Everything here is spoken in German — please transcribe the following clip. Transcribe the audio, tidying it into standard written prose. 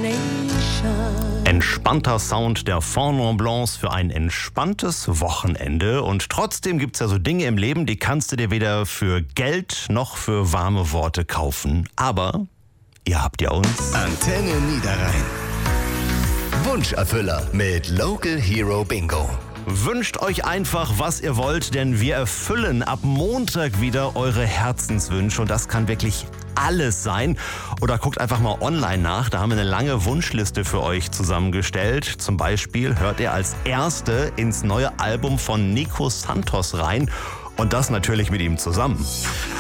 Entspannter Sound der Fondant Blancs für ein entspanntes Wochenende. Und trotzdem gibt es ja so Dinge im Leben, die kannst du dir weder für Geld noch für warme Worte kaufen. Aber ihr habt ja uns. Antenne Niederrhein. Wunscherfüller mit Local Hero Bingo. Wünscht euch einfach, was ihr wollt, denn wir erfüllen ab Montag wieder eure Herzenswünsche und das kann wirklich alles sein. Oder guckt einfach mal online nach, da haben wir eine lange Wunschliste für euch zusammengestellt. Zum Beispiel hört ihr als Erste ins neue Album von Nico Santos rein und das natürlich mit ihm zusammen.